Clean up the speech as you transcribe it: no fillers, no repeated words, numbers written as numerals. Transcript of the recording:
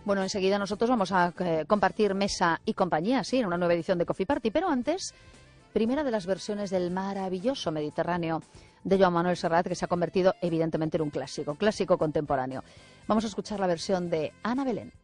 Bueno, enseguida nosotros vamos a compartir mesa y compañía, sí, en una nueva edición de Coffee Party, pero antes, primera de las versiones del maravilloso Mediterráneo de Joan Manuel Serrat, que se ha convertido evidentemente en un clásico contemporáneo. Vamos a escuchar la versión de Ana Belén.